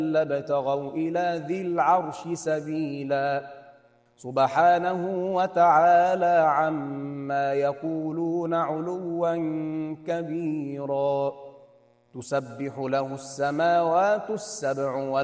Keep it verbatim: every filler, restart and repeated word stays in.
لابتغوا إلى ذي العرش سبيلا سبحانه وتعالى عما يقولون علوا كبيرا تسبح له السماوات السبع